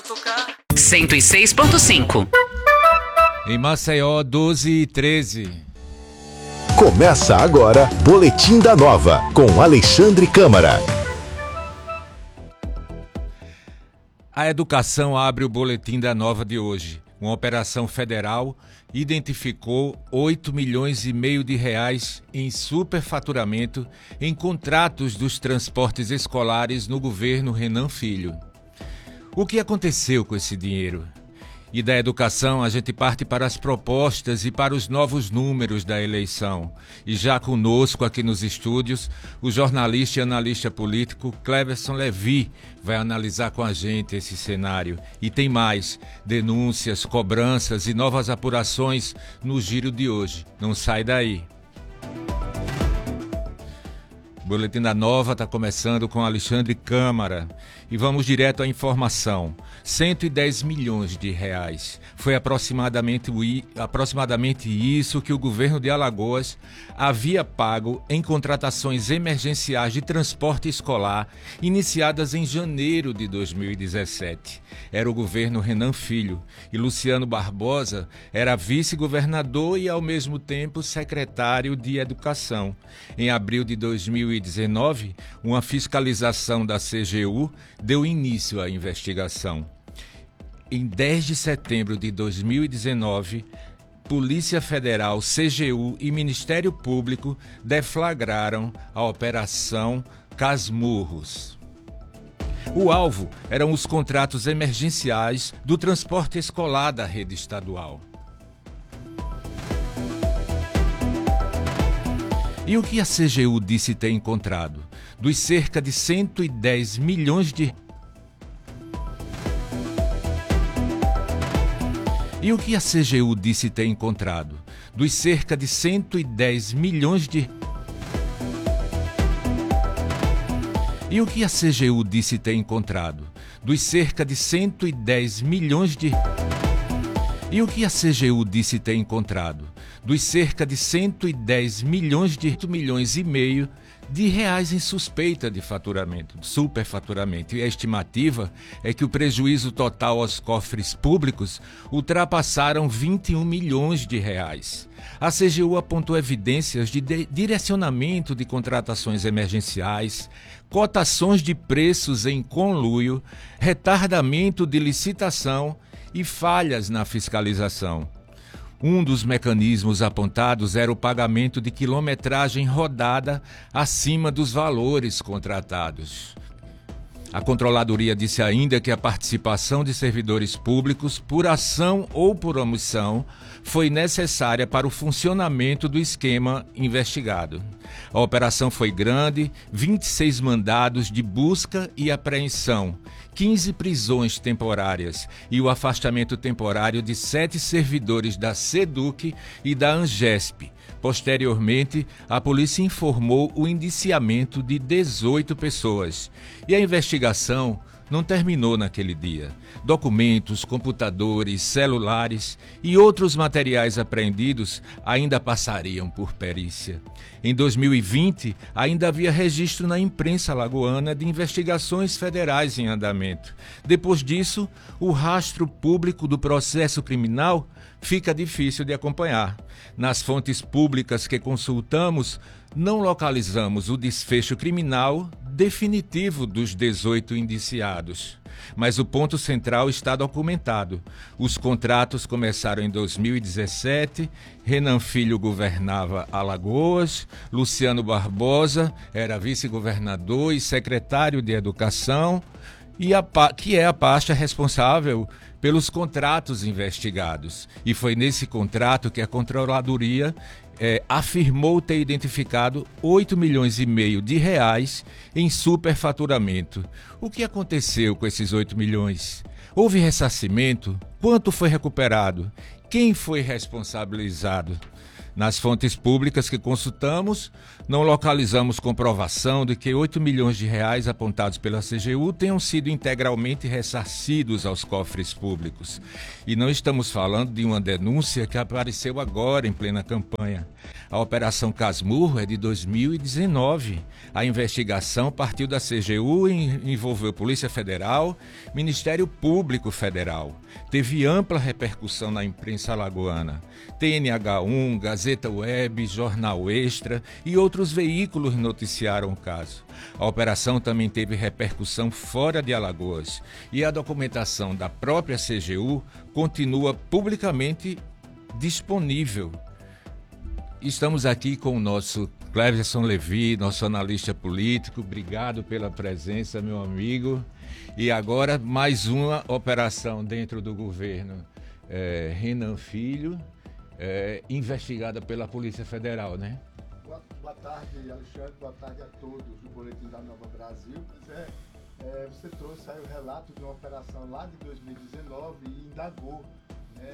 106.5. Em Maceió, 12h13. Começa agora, Boletim da Nova, com Alexandre Câmara. A educação abre o Boletim da Nova de hoje. Uma operação federal identificou 8 milhões e meio de reais em superfaturamento em contratos dos transportes escolares no governo Renan Filho. O que aconteceu com esse dinheiro? E da educação a gente parte para as propostas e para os novos números da eleição. E já conosco aqui nos estúdios, o jornalista e analista político Cleverson Levi vai analisar com a gente esse cenário. E tem mais, denúncias, cobranças e novas apurações no giro de hoje. Não sai daí. O Boletim da Nova está começando com Alexandre Câmara. E vamos direto à informação. 110 milhões de reais. Foi aproximadamente isso que o governo de Alagoas havia pago em contratações emergenciais de transporte escolar iniciadas em janeiro de 2017. Era o governo Renan Filho e Luciano Barbosa era vice-governador e, ao mesmo tempo, secretário de Educação. Em abril de 2019, uma fiscalização da CGU deu início à investigação. Em 10 de setembro de 2019, Polícia Federal, CGU e Ministério Público deflagraram a Operação Casmurros. O alvo eram os contratos emergenciais do transporte escolar da rede estadual. E o que a CGU disse ter encontrado? Dos cerca de 110 milhões de... E o que a CGU disse ter encontrado? Dos cerca de 110 milhões de... E o que a CGU disse ter encontrado? Dos cerca de 110 milhões de... E o que a CGU disse ter encontrado? Dos cerca de 110 milhões de... 8 milhões e meio de reais em suspeita de faturamento, superfaturamento. E a estimativa é que o prejuízo total aos cofres públicos ultrapassaram 21 milhões de reais. A CGU apontou evidências de direcionamento de contratações emergenciais, cotações de preços em conluio, retardamento de licitação e falhas na fiscalização. Um dos mecanismos apontados era o pagamento de quilometragem rodada acima dos valores contratados. A Controladoria disse ainda que a participação de servidores públicos, por ação ou por omissão, foi necessária para o funcionamento do esquema investigado. A operação foi grande, 26 mandados de busca e apreensão, 15 prisões temporárias e o afastamento temporário de 7 servidores da SEDUC e da ANGESP. Posteriormente, a polícia informou o indiciamento de 18 pessoas. E a investigação não terminou naquele dia. Documentos, computadores, celulares e outros materiais apreendidos ainda passariam por perícia. Em 2020, ainda havia registro na imprensa alagoana de investigações federais em andamento. Depois disso, o rastro público do processo criminal fica difícil de acompanhar. Nas fontes públicas que consultamos, não localizamos o desfecho criminal definitivo dos 18 indiciados. Mas o ponto central está documentado. Os contratos começaram em 2017, Renan Filho governava Alagoas, Luciano Barbosa era vice-governador e secretário de Educação, que é a pasta responsável pelos contratos investigados. E foi nesse contrato que a Controladoria afirmou ter identificado 8 milhões e meio de reais em superfaturamento. O que aconteceu com esses 8 milhões? Houve ressarcimento? Quanto foi recuperado? Quem foi responsabilizado? Nas fontes públicas que consultamos, não localizamos comprovação de que 8 milhões de reais apontados pela CGU tenham sido integralmente ressarcidos aos cofres públicos. E não estamos falando de uma denúncia que apareceu agora em plena campanha. A Operação Casmurro é de 2019. A investigação partiu da CGU e envolveu Polícia Federal, Ministério Público Federal. Teve ampla repercussão na imprensa alagoana. TNH1, Gazeta Web, Jornal Extra e outros veículos noticiaram o caso. A operação também teve repercussão fora de Alagoas e a documentação da própria CGU continua publicamente disponível. Estamos aqui com o nosso Cleverson Levi, nosso analista político. Obrigado pela presença, meu amigo. E agora mais uma operação dentro do governo Renan Filho, investigada pela Polícia Federal, né? Boa tarde, Alexandre. Boa tarde a todos do Boletim da Nova Brasil. Você trouxe aí o relato de uma operação lá de 2019 e indagou, né,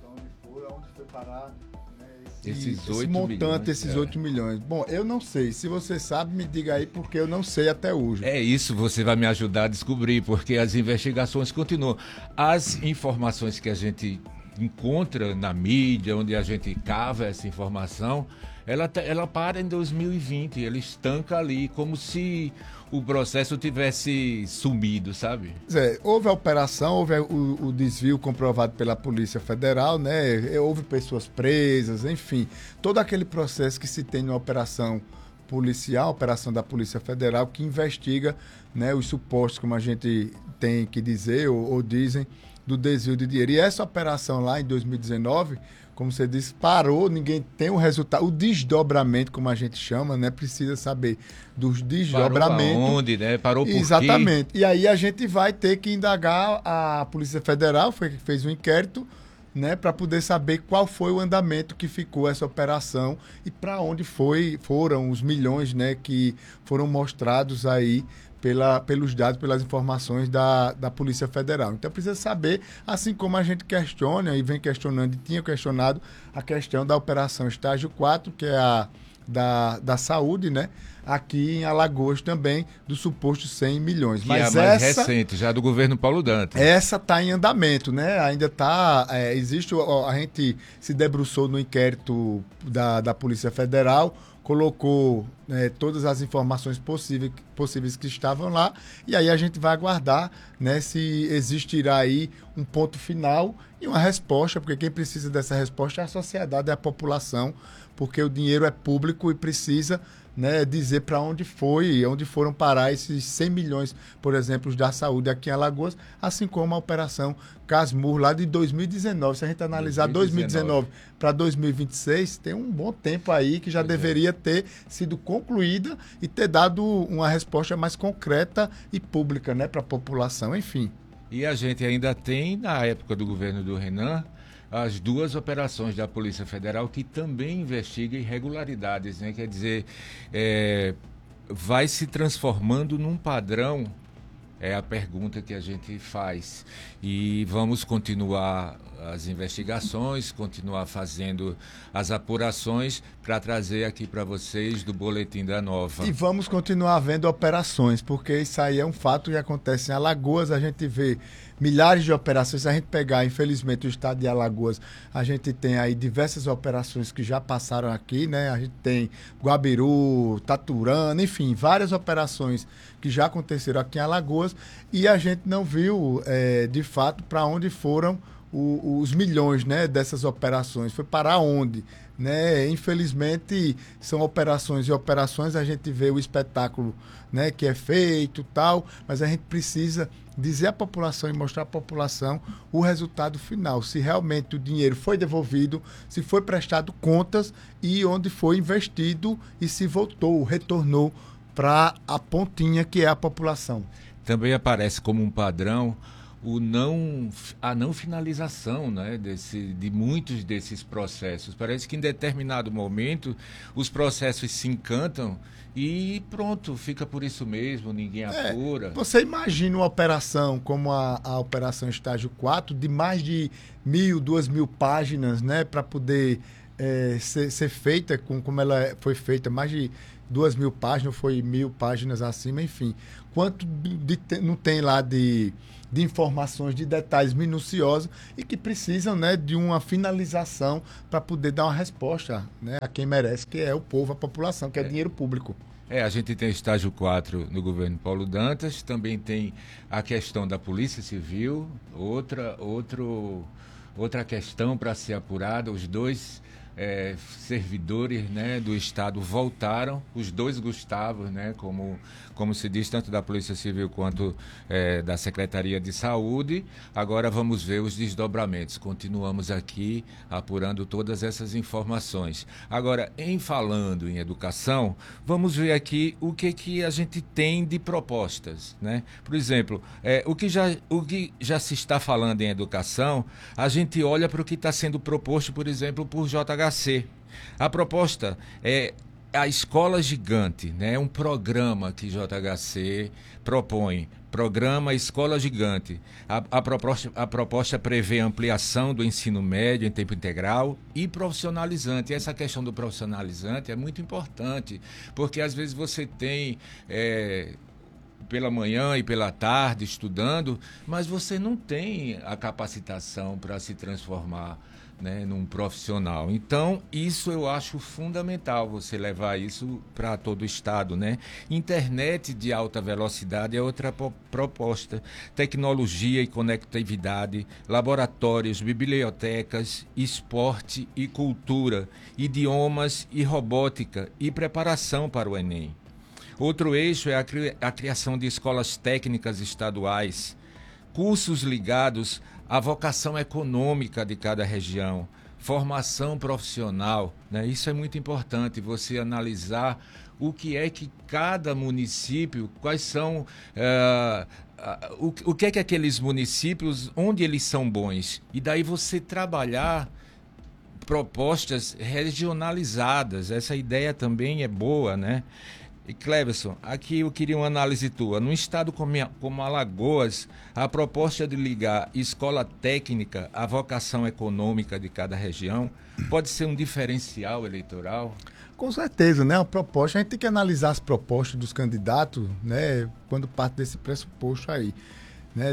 onde foi parar, né, esse montante, esses 8 milhões. Bom, eu não sei. Se você sabe, me diga aí, porque eu não sei até hoje. É isso, você vai me ajudar a descobrir, porque as investigações continuam. As informações que a gente encontra na mídia, onde a gente cava essa informação, ela para em 2020, ele estanca ali, como se o processo tivesse sumido, sabe? Houve a operação, houve o desvio comprovado pela Polícia Federal, né? Houve pessoas presas, enfim, todo aquele processo que se tem numa operação policial, operação da Polícia Federal, que investiga, né, os supostos, como a gente tem que dizer, ou dizem, do desvio de dinheiro. E essa operação lá em 2019, como você disse, parou, ninguém tem o resultado, o desdobramento, como a gente chama, né? Precisa saber dos desdobramentos. Parou aonde, né? Parou por quê? Exatamente. E aí a gente vai ter que indagar a Polícia Federal, foi que fez um inquérito, né, para poder saber qual foi o andamento que ficou essa operação e para onde foram os milhões, né, que foram mostrados aí pelos dados, pelas informações da Polícia Federal. Então precisa saber, assim como a gente questiona e vem questionando e tinha questionado a questão da Operação Estágio 4, que é a da saúde, né? Aqui em Alagoas também, do suposto 100 milhões. Que mas é a mais recente, já do governo Paulo Dantas. Essa está em andamento, né? Ainda está... existe... A gente se debruçou no inquérito da Polícia Federal, colocou todas as informações possíveis que estavam lá, e aí a gente vai aguardar, né, se existirá aí um ponto final e uma resposta, porque quem precisa dessa resposta é a sociedade, é a população, porque o dinheiro é público e precisa, né, dizer para onde foram parar esses 100 milhões, por exemplo, da saúde aqui em Alagoas, assim como a Operação Casmurro lá de 2019. Se a gente analisar 2019 para 2026, tem um bom tempo aí que já deveria ter sido concluída e ter dado uma resposta mais concreta e pública, né, para a população, enfim. E a gente ainda tem, na época do governo do Renan, as duas operações da Polícia Federal que também investigam irregularidades, né? Quer dizer, vai se transformando num padrão, é a pergunta que a gente faz. E vamos continuar as investigações, continuar fazendo as apurações para trazer aqui para vocês do Boletim da Nova. E vamos continuar vendo operações, porque isso aí é um fato que acontece em Alagoas. A gente vê milhares de operações. Se a gente pegar, infelizmente, o estado de Alagoas, a gente tem aí diversas operações que já passaram aqui, né? A gente tem Guabiru, Taturana, enfim, várias operações que já aconteceram aqui em Alagoas e a gente não viu, de fato, para onde foram os milhões, né, dessas operações. Foi para onde? Né? Infelizmente, são operações e operações, a gente vê o espetáculo, né, que é feito, tal, mas a gente precisa dizer à população e mostrar à população o resultado final, se realmente o dinheiro foi devolvido, se foi prestado contas e onde foi investido e se voltou, retornou para a pontinha que é a população. Também aparece como um padrão a não finalização, né, de muitos desses processos. Parece que em determinado momento os processos se encantam e pronto, fica por isso mesmo, ninguém apura. Você imagina uma operação como a Operação Estágio 4, de mais de 1.000, 2.000 páginas, né, para poder ser feita, como ela foi feita, mais de 2.000 páginas, foi 1.000 páginas acima, enfim. Quanto não tem lá de informações, de detalhes minuciosos e que precisam, né, de uma finalização para poder dar uma resposta, né, a quem merece, que é o povo, a população, que é dinheiro público. A gente tem o estágio 4 no governo Paulo Dantas, também tem a questão da Polícia Civil, outra questão para ser apurada. Os dois servidores, né, do Estado voltaram, os dois Gustavos, né, como se diz, tanto da Polícia Civil quanto da Secretaria de Saúde. Agora vamos ver os desdobramentos. Continuamos aqui apurando todas essas informações. Agora, falando em educação, vamos ver aqui o que a gente tem de propostas, né? Por exemplo, o que já se está falando em educação, a gente olha para o que está sendo proposto, por exemplo, por JHC. A proposta é a Escola Gigante, né? Um programa que JHC propõe, programa Escola Gigante. A proposta prevê ampliação do ensino médio em tempo integral e profissionalizante. E essa questão do profissionalizante é muito importante, porque às vezes você tem pela manhã e pela tarde estudando, mas você não tem a capacitação para se transformar, né, num profissional. Então, isso eu acho fundamental, você levar isso para todo o estado, né? Internet de alta velocidade é outra proposta. Tecnologia e conectividade, laboratórios, bibliotecas, esporte e cultura, idiomas e robótica e preparação para o Enem. Outro eixo é a criação de escolas técnicas estaduais, cursos ligados à vocação econômica de cada região, formação profissional, né? Isso é muito importante, você analisar o que é que cada município, quais são, o que é que aqueles municípios, onde eles são bons, e daí você trabalhar propostas regionalizadas. Essa ideia também é boa, né? E Cleverson, aqui eu queria uma análise tua. Num estado como Alagoas, a proposta de ligar escola técnica à vocação econômica de cada região pode ser um diferencial eleitoral? Com certeza, né? A proposta, a gente tem que analisar as propostas dos candidatos, né? Quando parte desse pressuposto aí, né?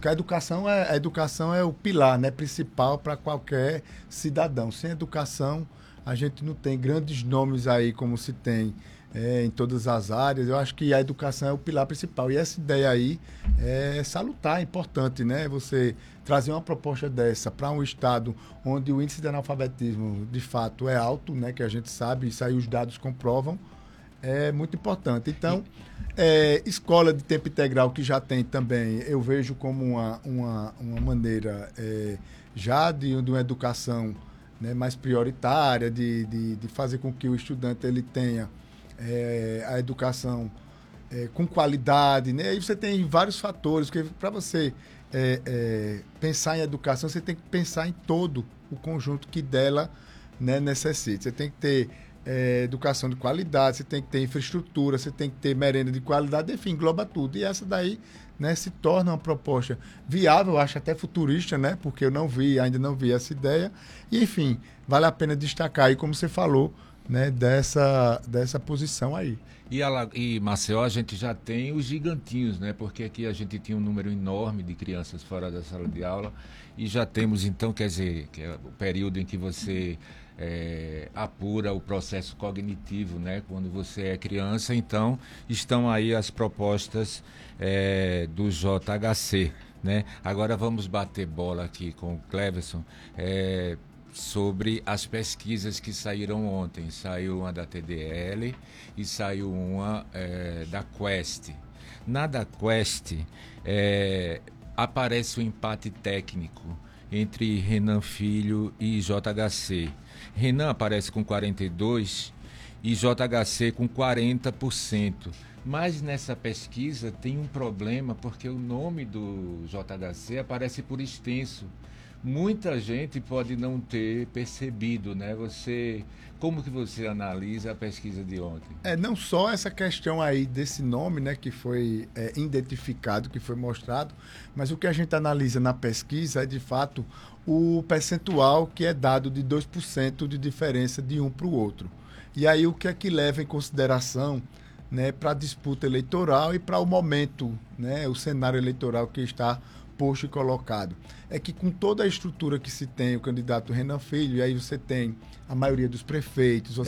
A educação é o pilar, né, principal para qualquer cidadão. Sem educação, a gente não tem grandes nomes aí como se tem em todas as áreas. Eu acho que a educação é o pilar principal. E essa ideia aí é salutar, é importante, né? Você trazer uma proposta dessa para um estado onde o índice de analfabetismo, de fato, é alto, né? Que a gente sabe, isso aí os dados comprovam, é muito importante. Então, escola de tempo integral que já tem também, eu vejo como uma maneira já de uma educação, né, mais prioritária, de fazer com que o estudante ele tenha a educação com qualidade, né? Aí você tem vários fatores, porque para você pensar em educação, você tem que pensar em todo o conjunto que dela, né, necessita. Você tem que ter educação de qualidade, você tem que ter infraestrutura, você tem que ter merenda de qualidade, enfim, engloba tudo. E essa daí, né, se torna uma proposta viável, eu acho até futurista, né? Porque eu ainda não vi essa ideia. E, enfim, vale a pena destacar aí, como você falou, né, dessa posição aí. E Maceió, a gente já tem os gigantinhos, né? Porque aqui a gente tinha um número enorme de crianças fora da sala de aula e já temos, então, quer dizer, que é o período em que você apura o processo cognitivo, né? Quando você é criança, então estão aí as propostas do JHC, né? Agora vamos bater bola aqui com o Cleverson, sobre as pesquisas que saíram ontem. Saiu uma da TDL e saiu uma da Quest. Na da Quest aparece um empate técnico entre Renan Filho e JHC. Renan aparece com 42 e JHC com 40%. Mas nessa pesquisa tem um problema, porque o nome do JHC aparece por extenso. Muita gente pode não ter percebido, né? Como que você analisa a pesquisa de ontem? Não só essa questão aí desse nome, né, que foi identificado, que foi mostrado, mas o que a gente analisa na pesquisa é, de fato, o percentual que é dado de 2% de diferença de um para o outro. E aí o que é que leva em consideração, né, para a disputa eleitoral e para o momento, né, o cenário eleitoral que está posto e colocado? É que com toda a estrutura que se tem, o candidato Renan Filho, e aí você tem a maioria dos prefeitos,